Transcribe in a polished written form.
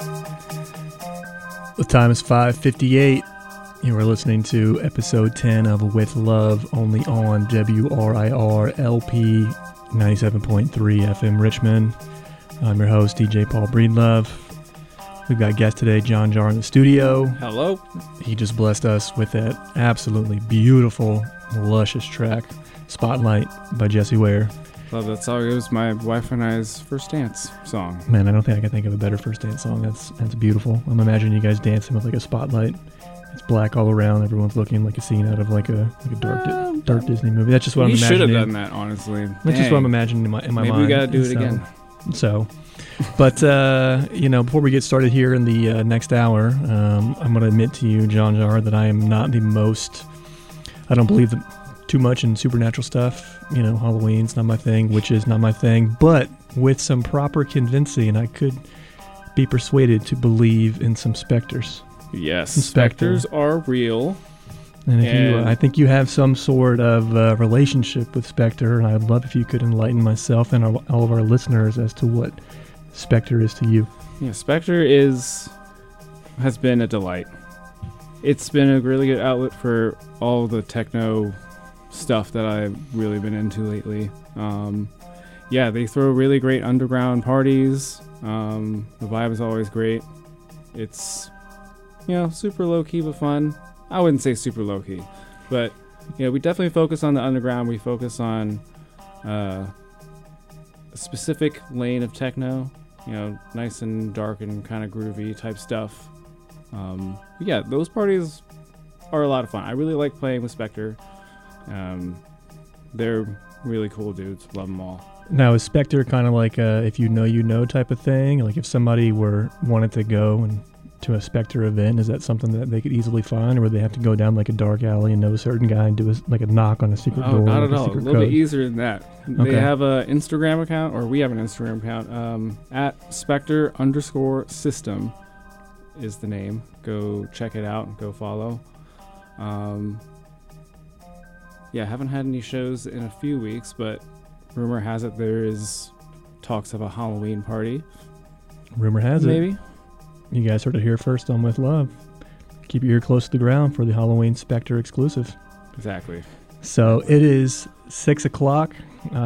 The time is 5:58. You are listening to episode 10 of With Love, only on WRIR LP 97.3 FM Richmond. I'm your host, DJ Paul Breedlove. We've got guest today, John Jar, in the studio. Hello. He just blessed us with that absolutely beautiful, luscious track, Spotlight by Jessie Ware. Love that song. It was my wife and I's first dance song. Man, I don't think I can think of a better first dance song. That's beautiful. I'm imagining you guys dancing with like a spotlight. It's black all around. Everyone's looking like a scene out of like a dark Disney movie. That's just what I'm imagining. You should have done that, honestly. That's just what I'm imagining in my mind. Maybe we got to do it again. But before we get started here in the next hour, I'm going to admit to you, John Jar, that I am not the most. I don't believe too much in supernatural stuff. You know, Halloween's not my thing, witches not my thing. But with some proper convincing, I could be persuaded to believe in some specters. Yes, specters are real. And I think you have some sort of relationship with Spectre, and I'd love if you could enlighten myself and all of our listeners as to what Spectre is to you. Yeah, Spectre has been a delight. It's been a really good outlet for all the techno stuff that I've really been into lately. They throw really great underground parties. The vibe is always great. It's super low-key but fun. I wouldn't say super low-key, but we definitely focus on the underground. We focus on a specific lane of techno, nice and dark and kind of groovy type stuff. Those parties are a lot of fun. I really like playing with Spectre. They're really cool dudes. Love them all. Now, is Spectre kind of like a if you know type of thing? Like if somebody wanted to go and to a Spectre event, is that something that they could easily find, or would they have to go down like a dark alley and know a certain guy and do a knock on a secret door? Not at all. A little bit easier than that. Okay. They have an Instagram account, or we have an Instagram account, at Spectre_system is the name. Go check it out and go follow. I haven't had any shows in a few weeks, but rumor has it there is talks of a Halloween party. Rumor has it. Maybe. You guys heard it here first on With Love. Keep your ear close to the ground for the Halloween Spectre exclusive. Exactly. So it is 6 o'clock.